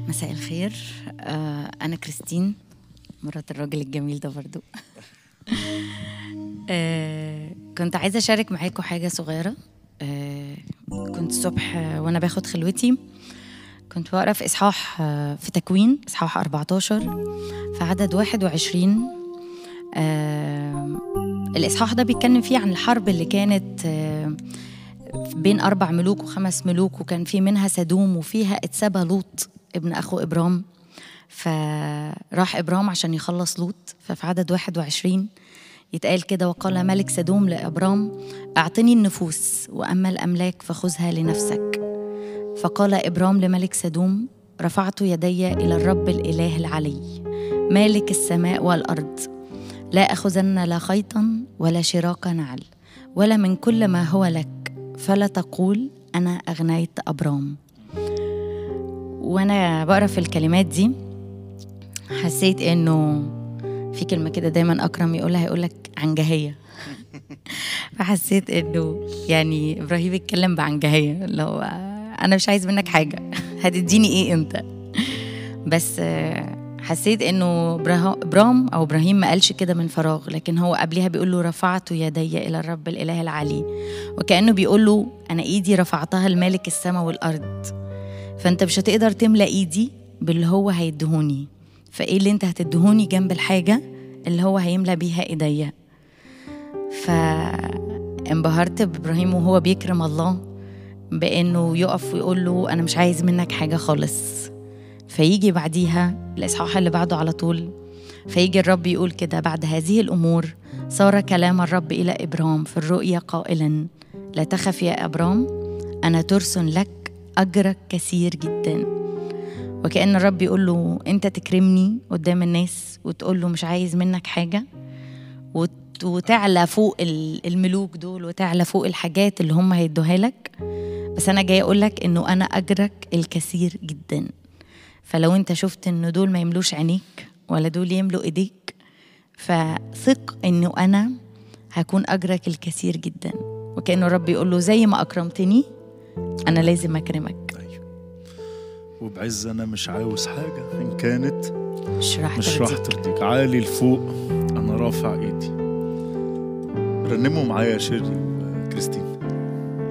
مساء الخير. أنا كريستين، مرات الراجل الجميل ده برضو. كنت عايزة أشارك معاكم حاجة صغيرة. كنت الصبح وأنا باخد خلوتي كنت بقرأ في إصحاح في تكوين إصحاح 14 في عدد 21. الإصحاح ده بيتكلم فيه عن الحرب اللي كانت بين 4 ملوك و5 ملوك، وكان في منها سدوم وفيها اتسبى لوط ابن أخو إبرام. فراح إبرام عشان يخلص لوط. ففي عدد 21 يتقال كده: وقال ملك سدوم لإبرام: أعطني النفوس، وأما الأملاك فخذها لنفسك. فقال إبرام لملك سدوم: رفعت يدي إلى الرب الإله العلي مالك السماء والأرض، لا أخذن لا خيطا ولا شراك نعل ولا من كل ما هو لك، فلا تقول أنا أغنيت أبرام. وأنا بقرأ في الكلمات دي حسيت إنه في كلمة كده دايما أكرم يقولك عنجهية. فحسيت إنه يعني إبراهيم اتكلم بعنجهية، لو أنا مش عايز منك حاجة، هتديني إيه أنت؟ بس حسيت إنه إبراهيم ما قالش كده من فراغ، لكن هو قبلها بيقول له: رفعت يدي إلى الرب الإله العلي، وكأنه بيقول له: أنا إيدي رفعتها لمالك السماء والأرض، فأنت مش هتقدر تملأ إيدي باللي هو هيدهوني، فإيه اللي أنت هتدهوني جنب الحاجة اللي هو هيملأ بيها إيديا؟ فانبهرت بإبراهيم وهو بيكرم الله بأنه يقف ويقول له: أنا مش عايز منك حاجة خالص. فيجي بعديها الإصحاح اللي بعده على طول، فيجي الرب يقول كده: بعد هذه الأمور صار كلام الرب إلى إبرام في الرؤيا قائلا: لا تخف يا إبرام، أنا ترس لك أجرك كثير جدا. وكأن الرب يقول له: أنت تكرمني قدام الناس وتقول له مش عايز منك حاجة، وتعلى فوق الملوك دول وتعلى فوق الحاجات اللي هم هيدوها لك، بس أنا جاي أقول لك إنه أنا أجرك الكثير جدا. فلو أنت شفت إنه دول ما يملوش عينيك ولا دول يملوا إيديك، فثق إنه أنا هكون أجرك الكثير جدا. وكأنه الرب يقول له: زي ما أكرمتني أنا لازم أكرمك. وبعز أنا مش عاوز حاجة إن كانت مش راح ترضيك. عالي لفوق أنا رافع إيدي. رنموا معايا شيري وكريستين.